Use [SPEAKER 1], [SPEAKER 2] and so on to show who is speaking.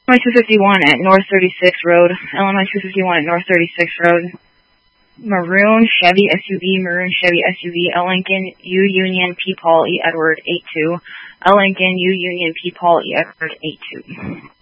[SPEAKER 1] Illinois 251 at North 36th Road. Illinois 251 at North 36th Road. Maroon Chevy SUV, Maroon Chevy SUV, L. Lincoln, U. Union, P. Paul, E. Edward, 82. L. Lincoln, U. Union, P. Paul, E. Edward, 82.